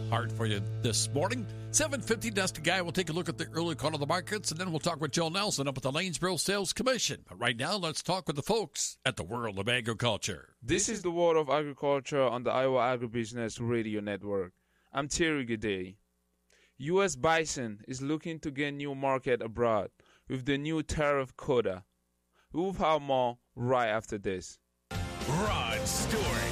Heart for you this morning. 7:50, Dusty Guy will take a look at the early call of the markets, and then we'll talk with Joe Nelson up at the Lanesboro Sales Commission. But right now, let's talk with the folks at the World of Agriculture. This is the World of Agriculture on the Iowa Agribusiness Radio Network. I'm Terry Goudet. U.S. bison is looking to gain new market abroad with the new tariff quota. We'll have more right after this. Rod Stewart